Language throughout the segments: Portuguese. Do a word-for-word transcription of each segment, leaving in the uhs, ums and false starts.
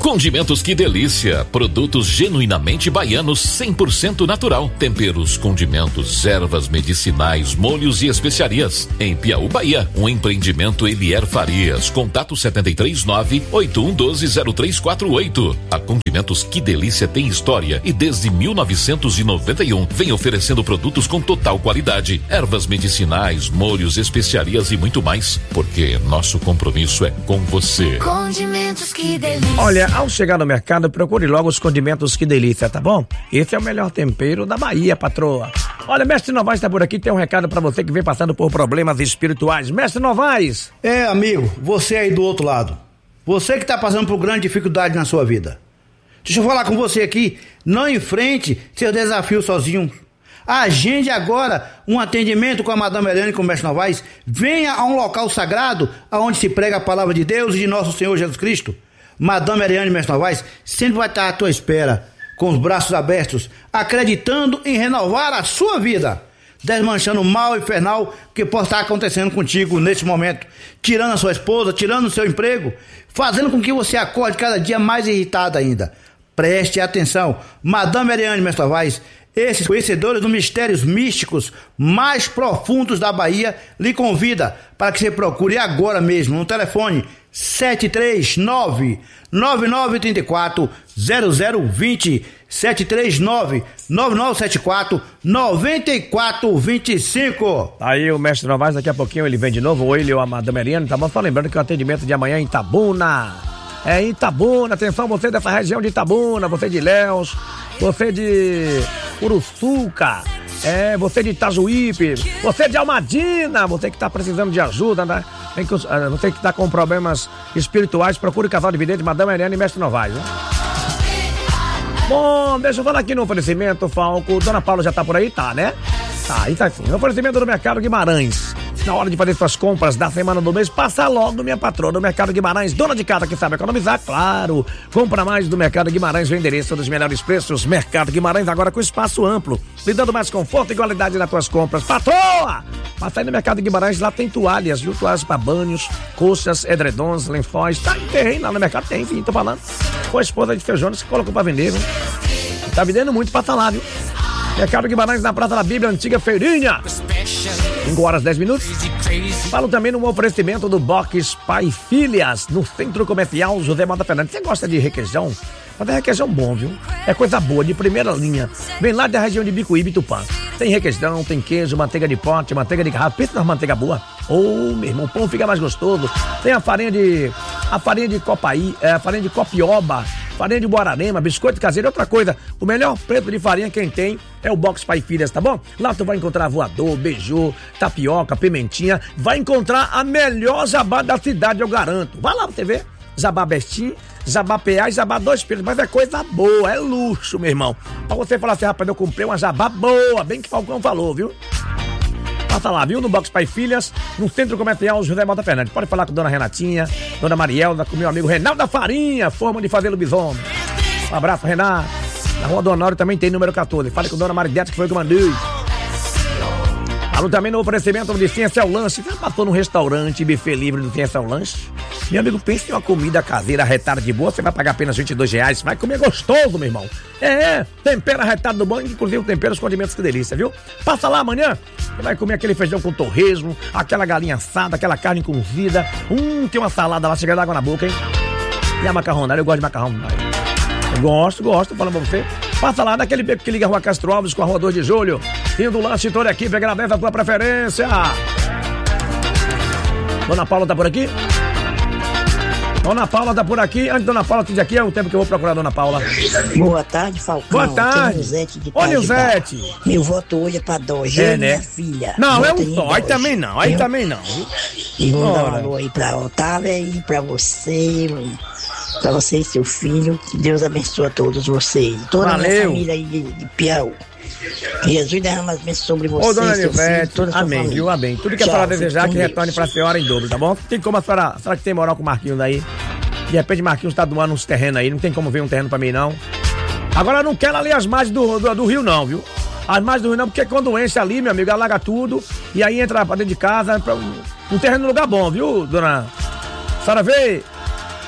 Condimentos Que Delícia, produtos genuinamente baianos, cem por cento natural. Temperos, condimentos, ervas medicinais, molhos e especiarias. Em Piauí, Bahia, um empreendimento Elier Farias. Contato sete três nove, oito um um dois, zero três quatro oito. A Condimentos Que Delícia tem história e desde mil novecentos e noventa e um vem oferecendo produtos com total qualidade. Ervas medicinais, molhos, especiarias e muito mais, porque nosso compromisso é com você. Condimentos Que Delícia. Olha, ao chegar no mercado, procure logo os Condimentos Que Delícia, tá bom? Esse é o melhor tempero da Bahia, patroa. Olha, Mestre Novaes tá por aqui, tem um recado pra você que vem passando por problemas espirituais. Mestre Novaes! É, amigo, você aí do outro lado. Você que tá passando por grande dificuldade na sua vida. Deixa eu falar com você aqui, não enfrente seus desafios sozinho. Agende agora um atendimento com a Madame Eliane e com o Mestre Novaes. Venha a um local sagrado, onde se prega a palavra de Deus e de nosso Senhor Jesus Cristo. Madame Eliane e Mestre Novaes sempre vai estar à tua espera, com os braços abertos, acreditando em renovar a sua vida, desmanchando o mal infernal que pode estar acontecendo contigo nesse momento, tirando a sua esposa, tirando o seu emprego, fazendo com que você acorde cada dia mais irritado ainda. Preste atenção, Madame Eliane e Mestre Novaes, esses conhecedores dos mistérios místicos mais profundos da Bahia, lhe convida para que você procure agora mesmo no telefone sete três nove, nove nove três quatro, zero zero dois zero, sete três nove, nove nove sete quatro, nove quatro dois cinco. Aí o Mestre Novaes, daqui a pouquinho ele vem de novo, ou ele ou a Madame Eliane, tá bom? Só lembrando que o atendimento de amanhã é em Itabuna. É em Itabuna, atenção, você dessa região de Itabuna, você de Ilhéus, você de Uruçuca, é, você de Itajuípe, você de Almadina, você que tá precisando de ajuda, né? Tem que, você que tá com problemas espirituais, procure o casal de vidente, Madame Eliane e Mestre Novaes, né? Bom, deixa eu falar aqui no oferecimento, Falco. Dona Paula já tá por aí? Tá, né? Tá, aí tá sim. No oferecimento do Mercado Guimarães. Na hora de fazer suas compras da semana do mês, passa logo minha patroa do Mercado Guimarães, dona de casa que sabe economizar, claro. Compra mais do Mercado Guimarães, o endereço dos melhores preços. Mercado Guimarães agora com espaço amplo, lhe dando mais conforto e qualidade nas tuas compras. Patroa! Passa aí no Mercado Guimarães, lá tem toalhas, viu? Toalhas para banhos, colchas, edredons, lençóis. Tá, tem, lá no mercado tem, enfim, tô falando. Com a esposa de Feijones que colocou pra vender, viu? Tá vendendo muito, passa lá, viu? Mercado Guimarães na Praça da Bíblia, antiga feirinha. cinco horas, dez minutos. Falo também no oferecimento do Box Pai Filhas, no Centro Comercial José Mota Fernandes. Você gosta de requeijão? Mas é requeijão bom, viu? É coisa boa, de primeira linha. Vem lá da região de Bicuíba e Tupã. Tem requeijão, tem queijo, manteiga de pote, manteiga de garrafa. Pensa na manteiga boa. Ô, oh, meu irmão, o pão fica mais gostoso. Tem a farinha de... A farinha de copaí, é, a farinha de copioba, farinha de Guararema, biscoito caseiro. Outra coisa, o melhor preço de farinha quem tem é o Box Pai Filhas, tá bom? Lá tu vai encontrar voador, beiju, tapioca, pimentinha. Vai encontrar a melhor jabá da cidade, eu garanto. Vai lá pra você ver. Jabá Bestim, Jabá P A e Jabá Dois Pesos. Mas é coisa boa, é luxo, meu irmão. Pra você falar assim, rapaz, eu comprei uma jabá boa, bem que Falcão falou, viu? Passa lá, viu? No Box Pai Filhas, no Centro Comercial José Mota Fernandes. Pode falar com Dona Renatinha, Dona Marielda, com meu amigo Renaldo da Farinha, forma de fazer lobisomem. Um abraço, Renato. Na Rua do Honório também tem número quatorze. Fale com Dona Maridete, que foi o que eu mandei. Falo também no oferecimento de Ciência ao Lanche. Já passou num restaurante, buffet livre do Ciência ao Lanche? Meu amigo, pense em uma comida caseira retada de boa, você vai pagar apenas vinte e dois reais. Vai comer gostoso, meu irmão. É, é, tempera retada do bom, inclusive tempera os condimentos, que delícia, viu? Passa lá amanhã, você vai comer aquele feijão com torresmo, aquela galinha assada, aquela carne cozida. Hum, tem uma salada lá, chega d'água na boca, hein? E a macarronada, eu gosto de macarrão. Eu gosto, gosto, falando pra você. Passa lá naquele beco que liga a Rua Castro Alves com a Rua dois de Julho. Indo lanche, toda a equipe agradece a tua preferência. Dona Paula tá por aqui? Dona Paula tá por aqui. Antes de Dona Paula esteja aqui, é o tempo que eu vou procurar a Dona Paula. Boa tarde, Falcão. Boa tarde. Olha o Zete. Meu voto hoje é pra Dó. É, né? Minha filha. Não, é um só. Aí também não. Aí eu... também não. Viu? E vou dar um alô aí pra Otávia e pra você, pra você e seu filho. Que Deus abençoe a todos vocês. Toda a minha família aí de, de Piauí. Que Jesus derrama as bênçãos sobre você. Ô, dona Nivete, amém, viu? Amém. Tudo que a senhora desejar, que retorne pra senhora em dobro, tá bom? Tem como a senhora, a senhora que tem moral com o Marquinhos aí? De repente, Marquinhos tá doando uns terrenos aí, não tem como ver um terreno pra mim, não. Agora, não quero ali as margens do, do, do rio, não, viu? As margens do rio, não, porque quando enche ali, meu amigo, alaga tudo, e aí entra pra dentro de casa, pra um, um terreno no lugar bom, viu, dona? A senhora vê?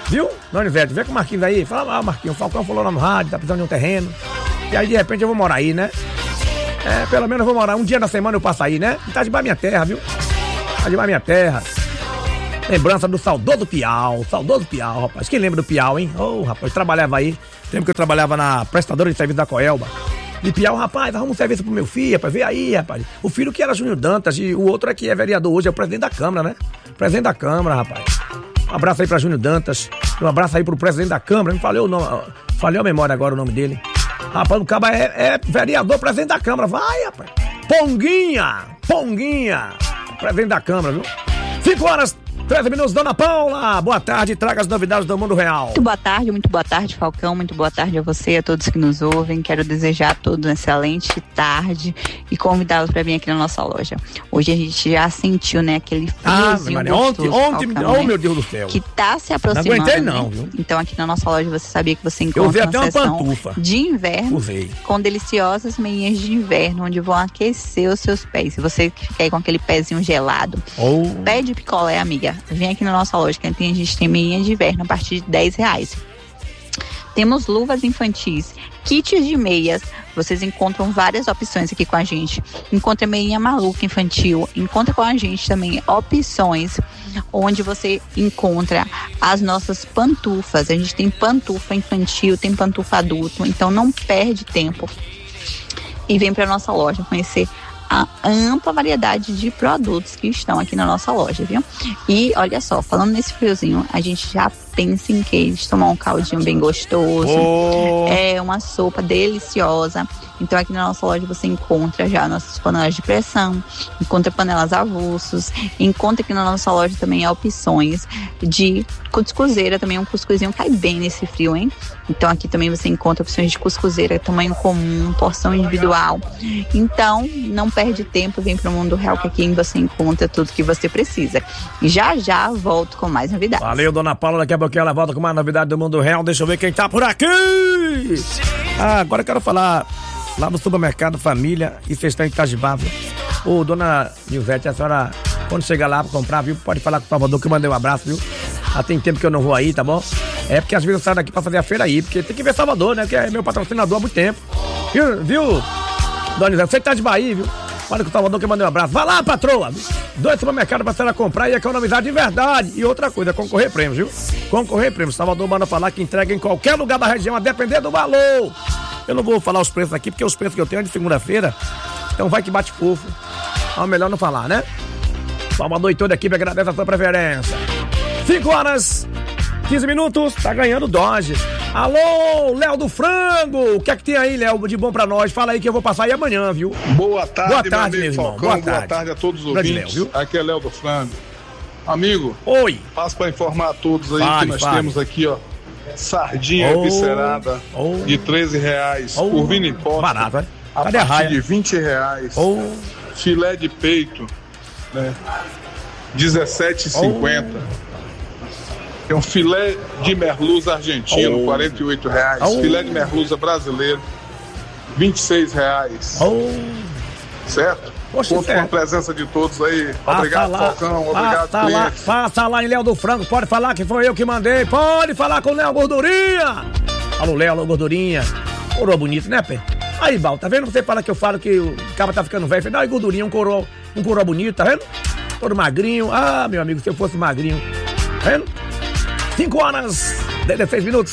Viu? Donizete, vem com o Marquinhos aí. Fala, ah, Marquinhos, o Falcão falou lá no rádio, tá precisando de um terreno. E aí, de repente, eu vou morar aí, né? É, pelo menos eu vou morar um dia na semana eu passo aí, né? E tá debaixo da minha terra, viu? Tá debaixo da minha terra. Lembrança do saudoso Piau, saudoso Piau, rapaz. Quem lembra do Piau, hein? Ô, oh, rapaz, trabalhava aí. Tempo que eu trabalhava na prestadora de serviço da Coelba. E Piau, rapaz, arruma um serviço pro meu filho, rapaz. Vê aí, rapaz. O filho que era Júnior Dantas e o outro aqui é vereador hoje, é o presidente da Câmara, né? Presidente da Câmara, rapaz. Um abraço aí pra Júnior Dantas. Um abraço aí pro presidente da Câmara. Me falei o nome, falei a memória agora o nome dele. Rapaz, o caba é, é vereador, presidente da Câmara. Vai, rapaz. Ponguinha, Ponguinha. Presidente da Câmara, viu? Cinco horas, treze minutos, Dona Paula. Boa tarde, traga as novidades do mundo real. Muito boa tarde, muito boa tarde, Falcão. Muito boa tarde a você e a todos que nos ouvem. Quero desejar a todos uma excelente tarde e convidá-los para vir aqui na nossa loja. Hoje a gente já sentiu, né, aquele friozinho ah, gostoso, ontem, ontem, Falcão, oh né, meu Deus do céu. que tá se aproximando. Não aguentei não, né? viu? Então aqui na nossa loja você sabia que você encontra Eu usei uma até uma seção pantufa de inverno Usei. com deliciosas meinhas de inverno, onde vão aquecer os seus pés. Se você ficar aí com aquele pezinho gelado, oh. pé de picolé, amiga, vem aqui na nossa loja, que a gente tem meinha de inverno a partir de dez reais. Temos luvas infantis, kits de meias. Vocês encontram várias opções aqui com a gente. Encontra meinha maluca infantil. Encontra com a gente também opções onde você encontra as nossas pantufas. A gente tem pantufa infantil, tem pantufa adulto. Então não perde tempo e vem para nossa loja conhecer a ampla variedade de produtos que estão aqui na nossa loja, viu? E olha só, falando nesse friozinho, a gente já pensa em queijo, tomar um caldinho bem gostoso, oh. é uma sopa deliciosa. Então aqui na nossa loja você encontra já nossas panelas de pressão, encontra panelas avulsos, encontra aqui na nossa loja também opções de cuscuzeira, também um cuscuzinho cai bem nesse frio, hein? Então aqui também você encontra opções de cuscuzeira, tamanho comum, porção individual. Então não perde tempo, vem pro Mundo Real que aqui você encontra tudo que você precisa. E já já volto com mais novidades. Valeu, Dona Paula, daqui a pouquinho ela volta com mais novidade do Mundo Real. Deixa eu ver quem tá por aqui. Ah, agora eu quero falar lá no supermercado Família e vocês estão em Itajibá, viu? Ô, dona Nilvete, a senhora, quando chegar lá pra comprar, viu? Pode falar com o Salvador que eu mandei um abraço, viu? Já tem tempo que eu não vou aí, tá bom? É porque às vezes eu saio daqui pra fazer a feira aí, porque tem que ver Salvador, né? Que é meu patrocinador há muito tempo. Viu, viu? Dona Nilvete, você que tá de Bahia, viu? Fala com o Salvador que eu mandei um abraço. Vai lá, patroa! Dois supermercados pra senhora comprar e economizar de verdade. E outra coisa, concorrer prêmios, viu? Concorrer prêmios. Salvador manda falar que entrega em qualquer lugar da região, a depender do valor. Eu não vou falar os preços aqui, porque os preços que eu tenho é de segunda-feira. Então vai que bate fofo. É melhor não falar, né? Salvador e toda a equipe agradece a sua preferência. cinco horas, quinze minutos, tá ganhando Dodge. Alô, Léo do Frango! O que é que tem aí, Léo, de bom pra nós? Fala aí que eu vou passar aí amanhã, viu? Boa tarde, boa tarde meu amigo meu Falcão. Boa tarde. Boa tarde a todos os ouvintes. Léo, viu? Aqui é Léo do Frango. Amigo, oi. Passo pra informar a todos aí fale, que nós fale. temos aqui, ó, sardinha oh, eviscerada oh, de treze reais oh, por vinte impostos. Barato, é? A Cadê partir a raia? de vinte reais. Oh. Filé de peito, né? dezessete e cinquenta. Oh. Tem um filé de merluza argentino, oh. quarenta e oito reais. Oh. Filé de merluza brasileiro, vinte e seis reais. Oh. Certo? Poxa, conto com a presença de todos aí. Obrigado, lá, Falcão. Obrigado, passa lá, passa lá em Léo do Frango. Pode falar que foi eu que mandei. Pode falar com o Léo Gordurinha. Alô, Léo, alô, Gordurinha. Coroa bonito, né, Pé? Aí, Bal, tá vendo? Você fala que eu falo que o cara tá ficando velho. Dá aí, Gordurinha, um coroa, um coroa bonito, tá vendo? Todo magrinho. Ah, meu amigo, se eu fosse magrinho. Tá vendo? cinco horas, dezesseis minutos.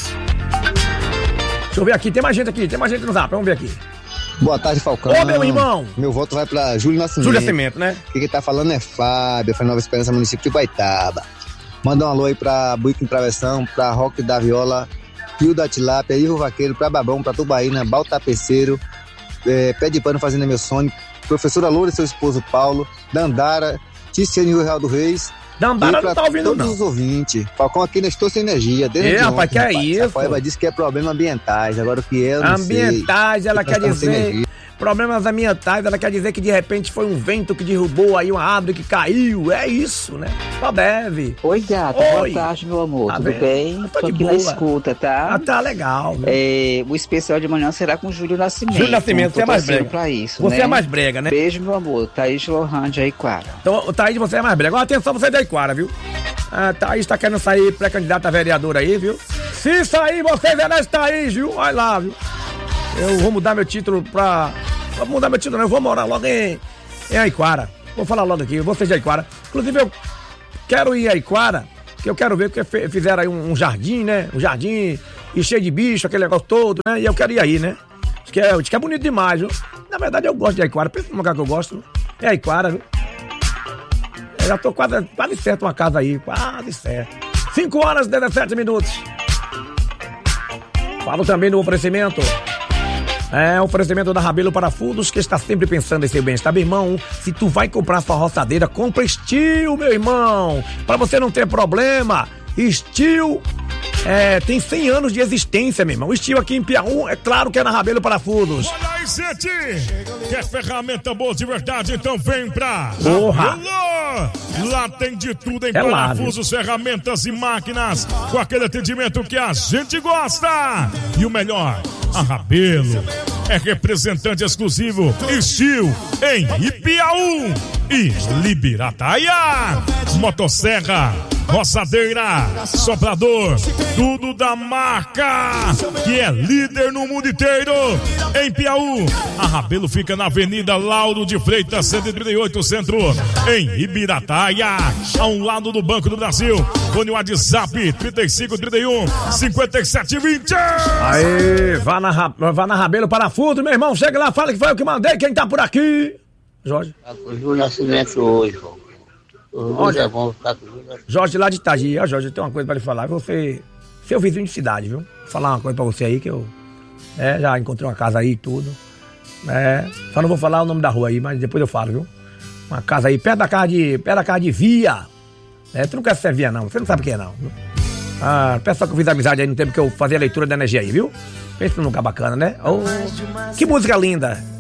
Deixa eu ver aqui, tem mais gente aqui, tem mais gente no zap, vamos ver aqui. Boa tarde, Falcão. Ô, meu irmão. Meu voto vai pra Júlio Nascimento. Júlio Nascimento, né? O que que tá falando é Fábio, foi Nova Esperança, município de Guaitaba. Manda um alô aí pra Buico em Travessão, pra Roque da Viola, Pio da Tilápia, Ivo Vaqueiro, pra Babão, pra Tubaína, Baltapeceiro, é, Pé de Pano Fazenda Meu Sonho, Professora Loura e seu esposo Paulo, Dandara, Ticiane Rio Real do Reis. Dandara não tá ouvindo, todos não. Todos os ouvintes. Falcão aqui não estou sem energia. Desde é, rapaz, que é isso? A Coelba disse que é problema ambientais. Agora o que é, eu não ambientais, sei. ela quer dizer... Problemas ambientais, ela quer dizer que de repente foi um vento que derrubou aí uma árvore que caiu. É isso, né? Só deve. Oi, gata. Oi. Boa tarde, meu amor. Tá tudo bem? bem? Tô, Tô aqui boa. na escuta, tá? Ah, tá legal. É, o especial de manhã será com Júlio Nascimento. Júlio Nascimento, você é mais brega. Pra isso, você né? é mais brega, né? Beijo, meu amor. Thaís Lohan de Aiquara. Então, Thaís, você é mais brega. Ó, atenção, você daí Jaiquara, viu? Ah, Thaís tá querendo sair pré-candidata a vereadora aí, viu? Se sair, vocês elegem Thaís, viu? Olha lá, viu? Eu vou mudar meu título pra... Vou mudar meu título, não. Eu vou morar logo em... em Aiquara. Vou falar logo aqui, eu vou ser de Aiquara. Inclusive, eu quero ir a Aiquara, que eu quero ver, porque fizeram aí um, um jardim, né? Um jardim e cheio de bicho, aquele negócio todo, né? E eu quero ir aí, né? Diz que é, diz que é bonito demais, viu? Na verdade, eu gosto de Aiquara. Pensa num lugar que eu gosto. É Aiquara, viu? Eu já tô quase, quase certo uma casa aí. Quase certo. cinco horas e dezessete minutos. Falo também do oferecimento. É, oferecimento da Rabelo Parafusos, que está sempre pensando em seu bem-estar. Meu irmão, se tu vai comprar sua roçadeira, compra Steel, meu irmão. Pra você não ter problema. Steel é, tem cem anos de existência, meu irmão. Steel aqui em Piauí, é claro que é na Rabelo Parafusos. Olha aí, gente. Quer ferramenta boa de verdade? Então vem pra Porra. Lá tem de tudo em é parafusos, lá, ferramentas e máquinas, com aquele atendimento que a gente gosta. E o melhor, a Rabelo é representante exclusivo Steel em Ipiaú e Libirataia. Motosserra, roçadeira, soprador, tudo da marca que é líder no mundo inteiro. Em Piauí, a Rabelo fica na Avenida Lauro de Freitas, cento e trinta e oito, Centro, em Ibirataia, a um lado do Banco do Brasil. Fone WhatsApp trinta e cinco, trinta e um, cinquenta e sete, vinte. Aí, vá na, vá na Rabelo Parafuso, meu irmão. Chega lá, fala que foi eu que mandei. Quem tá por aqui? Jorge. Tá com o Júlio Nascimento hoje, pô. Hoje é bom ficar com o Júlio. Jorge lá de Itagia. Jorge, eu tenho uma coisa pra lhe falar. Você, seu vizinho de cidade, viu? Vou falar uma coisa pra você aí que eu é, já encontrei uma casa aí e tudo. É, só não vou falar o nome da rua aí, mas depois eu falo, viu? Uma casa aí, perto da casa de, perto da casa de Via. É, tu não quer ser Via, não. Você não sabe o que é, não. Viu? Ah, peço só que eu fiz amizade aí no tempo que eu fazia a leitura da energia aí, viu? Pensa num lugar bacana, né? Oh, que música linda.